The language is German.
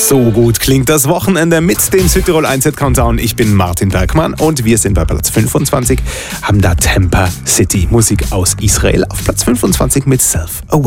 So gut klingt das Wochenende mit dem Südtirol 1 Hit Countdown. Ich bin Martin Bergmann und wir sind bei Platz 25, haben da Tampa City, Musik aus Israel, auf Platz 25 mit Self Aware.